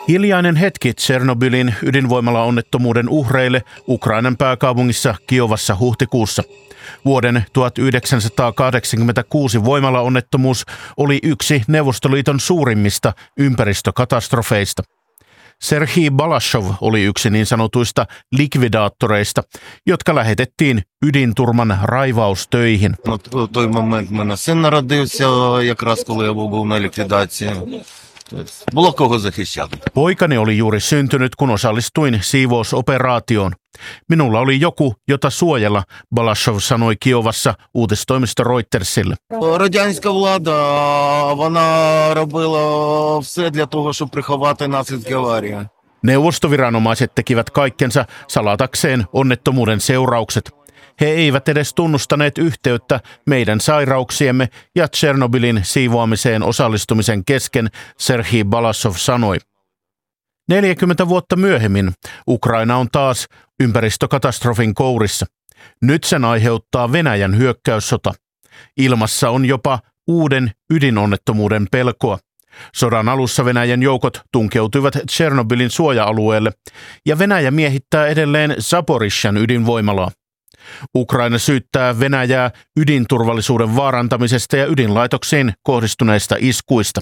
Hiljainen hetki Tšernobylin ydinvoimalaonnettomuuden uhreille Ukrainan pääkaupungissa Kiovassa huhtikuussa. Vuoden 1986 voimalaonnettomuus oli yksi Neuvostoliiton suurimmista ympäristökatastrofeista. Serhii Balashov oli yksi niin sanotuista likvidaattoreista, jotka lähetettiin ydinturman raivaustöihin. Той момент в мене син народився, якраз коли я був на ліквідації. Було кого захищати. Poikani oli juuri syntynyt, kun osallistuin siivousoperaatioon. Minulla oli joku, jota suojella, Balashov sanoi Kiovassa uutistoimisto Reutersille. Радянська влада, вона робила все для того, щоб приховати наслідки аварії. Neuvostoviranomaiset tekivät kaikkensa salatakseen onnettomuuden seuraukset. He eivät edes tunnustaneet yhteyttä meidän sairauksiemme ja Tšernobylin siivoamiseen osallistumisen kesken, Serhii Balashov sanoi. 40 vuotta myöhemmin Ukraina on taas ympäristökatastrofin kourissa. Nyt sen aiheuttaa Venäjän hyökkäyssota. Ilmassa on jopa uuden ydinonnettomuuden pelkoa. Sodan alussa Venäjän joukot tunkeutuivat Tšernobylin suoja-alueelle ja Venäjä miehittää edelleen Zaporizhzhan ydinvoimalaa. Ukraina syyttää Venäjää ydinturvallisuuden vaarantamisesta ja ydinlaitoksiin kohdistuneista iskuista.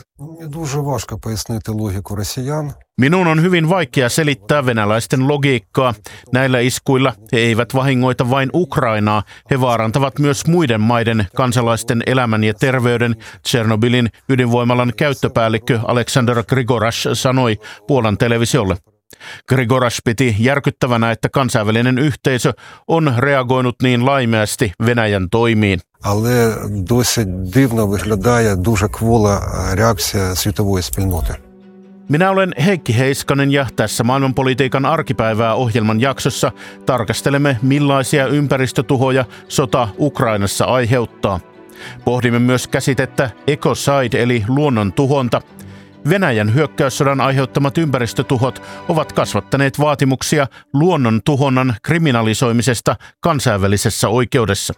Minun on hyvin vaikea selittää venäläisten logiikkaa. Näillä iskuilla he eivät vahingoita vain Ukrainaa, he vaarantavat myös muiden maiden kansalaisten elämän ja terveyden, Tšernobylin ydinvoimalan käyttöpäällikkö Aleksander Grigorash sanoi Puolan televisiolle. Grigorash piti järkyttävänä, että kansainvälinen yhteisö on reagoinut niin laimeasti Venäjän toimiin. Але досить дивно виглядає дуже квола реакція світової спільноти. Minä olen Heikki Heiskanen ja tässä Maailmanpolitiikan arkipäivää -ohjelman jaksossa tarkastelemme, millaisia ympäristötuhoja sota Ukrainassa aiheuttaa. Pohdimme myös käsitettä ecocide eli luonnon tuhonta. Venäjän hyökkäyssodan aiheuttamat ympäristötuhot ovat kasvattaneet vaatimuksia luonnon tuhonnan kriminalisoimisesta kansainvälisessä oikeudessa.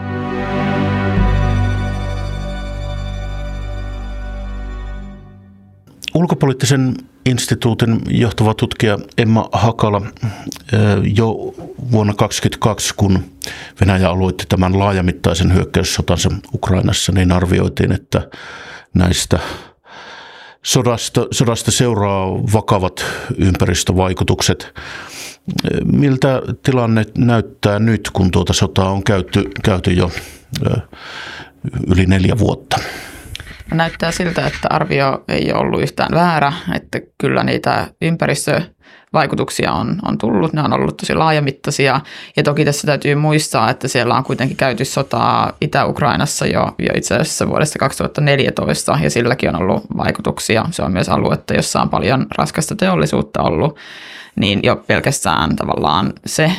Ulkopoliittisen instituutin johtava tutkija Emma Hakala jo vuonna 2022, kun Venäjä aloitti tämän laajamittaisen hyökkäyssotansa Ukrainassa, niin arvioitiin, että näistä sodasta seuraa vakavat ympäristövaikutukset. Miltä tilanne näyttää nyt, kun tuota sotaa on käyty jo yli 4 vuotta? Näyttää siltä, että arvio ei ole ollut yhtään väärä, että kyllä niitä ympäristövaikutuksia on tullut. Ne on ollut tosi laajamittaisia ja toki tässä täytyy muistaa, että siellä on kuitenkin käyty sotaa Itä-Ukrainassa jo itse asiassa vuodesta 2014 ja silläkin on ollut vaikutuksia. Se on myös aluetta, jossa on paljon raskasta teollisuutta ollut, niin jo pelkästään tavallaan se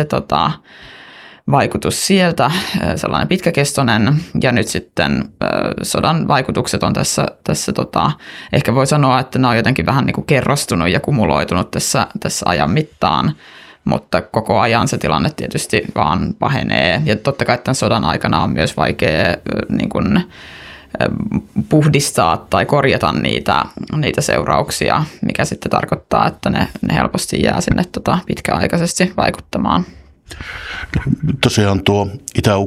vaikutus sieltä, sellainen pitkäkestoinen, ja nyt sitten sodan vaikutukset on tässä ehkä voi sanoa, että ne on jotenkin vähän niin kuin kerrostunut ja kumuloitunut tässä ajan mittaan, mutta koko ajan se tilanne tietysti vaan pahenee, ja totta kai tämän sodan aikana on myös vaikea niin kuin puhdistaa tai korjata niitä seurauksia, mikä sitten tarkoittaa, että ne helposti jää sinne pitkäaikaisesti vaikuttamaan. Tosiaan tuo